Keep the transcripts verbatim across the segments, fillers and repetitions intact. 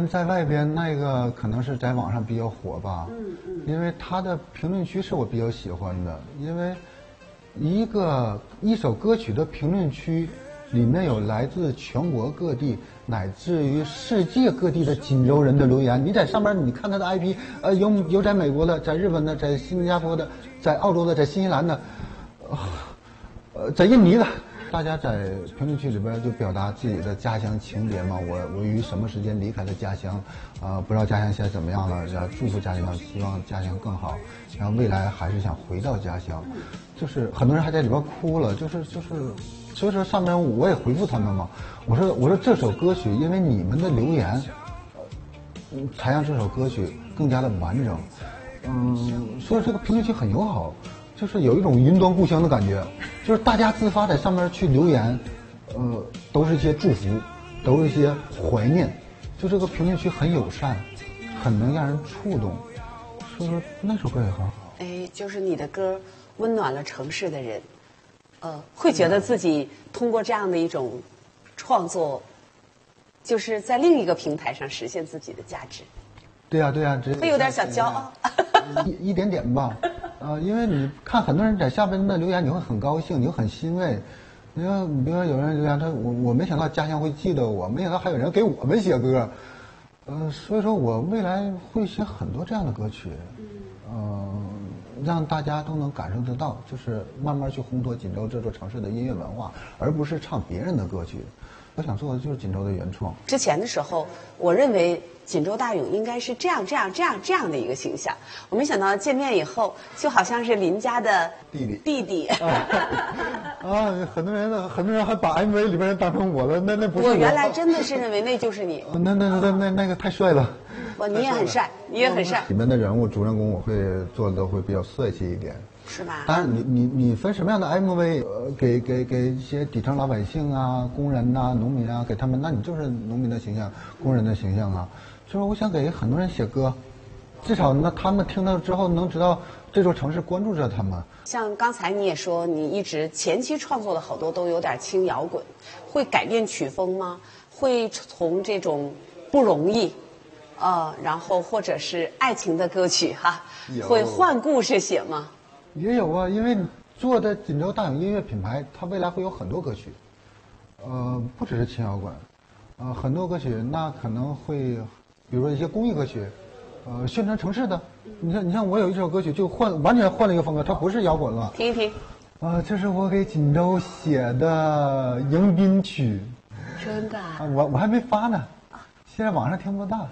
边在外边那个可能是在网上比较火吧， 嗯嗯， 因为他的评论区是我比较喜欢的，因为一个一首歌曲的评论区里面有来自全国各地乃至于世界各地的锦州人的留言，你在上面你看他的 I P， 呃，有有在美国的，在日本的，在新加坡的，在澳洲的，在新西兰的，呃，呃在印尼的。大家在评论区里边就表达自己的家乡情节嘛，我我于什么时间离开了家乡，啊、呃，不知道家乡现在怎么样了，要祝福家乡，希望家乡更好，然后未来还是想回到家乡，就是很多人还在里边哭了，就是就是，所以说上面我也回复他们嘛，我说我说这首歌曲因为你们的留言，呃，才让这首歌曲更加的完整，嗯，所以这个评论区很友好。就是有一种云端故乡的感觉，就是大家自发在上面去留言，呃，都是一些祝福，都是一些怀念，就这个评论区很友善，很能让人触动，所以说那首歌也很好。 哎，就是你的歌温暖了城市的人，呃，会觉得自己通过这样的一种创作，就是在另一个平台上实现自己的价值。 对呀、啊、对呀、啊， 会有点小骄傲， 一一点点吧。呃，因为你看很多人在下边的留言，你会很高兴，你会很欣慰。你说，比如说有人留言，他我我没想到家乡会记得我，没想到还有人给我们写歌，呃，所以说我未来会写很多这样的歌曲，呃，让大家都能感受得到，就是慢慢去烘托锦州这座城市的音乐文化，而不是唱别人的歌曲。我想做的就是锦州的原创。 之前的时候，我认为锦州大勇应该是这样、这样、这样、这样的一个形象。我没想到见面以后，就好像是邻家的弟弟。 弟弟。 啊，很多人很多人还把 M V 里边人当成我了，那那不是我。 我原来真的是认为那就是你。 那那那那那个太帅了。 我你也很帅，你也很帅。 里面的人物主人公我会做的会比较帅气一点。 是吧？ 当然你，你你你分什么样的 M V，呃，给给给一些底层老百姓啊、工人呐、啊、农民啊，给他们，那你就是农民的形象、工人的形象啊。就是我想给很多人写歌，至少那他们听到之后能知道这座城市关注着他们。 像刚才你也说，你一直前期创作的好多都有点轻摇滚，会改变曲风吗？会从这种不容易，呃，然后或者是爱情的歌曲哈，会换故事写吗？ 也有啊，因为你做的锦州大勇音乐品牌，它未来会有很多歌曲，呃，不只是轻摇滚，呃，很多歌曲那可能会，比如说一些公益歌曲，呃，宣传城市的。你看，你像我有一首歌曲就换完全换了一个风格，它不是摇滚了。 听一听。 啊、呃，这是我给锦州写的迎宾曲。 真的？啊， 我我还没发呢，现在网上听不到。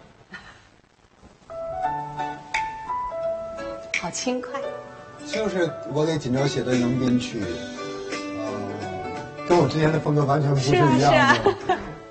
好轻快。 就是我给锦州写的迎宾曲，呃，跟我之前的风格完全不是一样的。 是啊是啊